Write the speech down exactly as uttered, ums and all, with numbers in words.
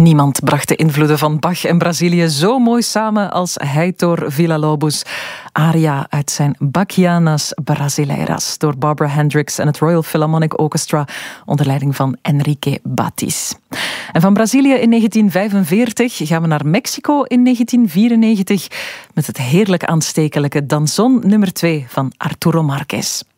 Niemand bracht de invloeden van Bach en Brazilië zo mooi samen als Heitor Villa-Lobos. Aria uit zijn Bachianas Brasileiras door Barbara Hendricks en het Royal Philharmonic Orchestra onder leiding van Enrique Batis. En van Brazilië in negentien vijfenveertig gaan we naar Mexico in negentien vierennegentig met het heerlijk aanstekelijke Danzón nummer twee van Arturo Márquez.